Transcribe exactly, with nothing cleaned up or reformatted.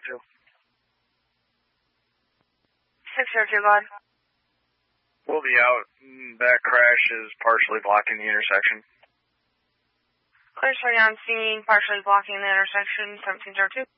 two. six zero two, God. We'll be out. That crash is partially blocking the intersection. Clear, starting on scene, partially blocking the intersection, seventeen zero two.